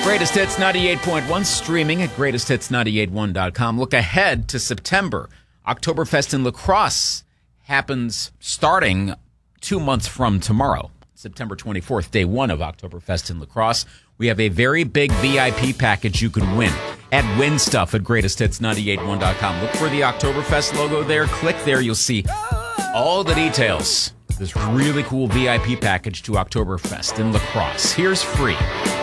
Greatest Hits 98.1, streaming at greatesthits981.com. Look ahead to September. Oktoberfest in La Crosse happens starting 2 months from tomorrow, September 24th, day one of Oktoberfest in La Crosse. We have a very big VIP package you can win at Win Stuff at greatesthits981.com. Look for the Oktoberfest logo there. Click there. You'll see all the details. This really cool VIP package to Oktoberfest in La Crosse. Here's free.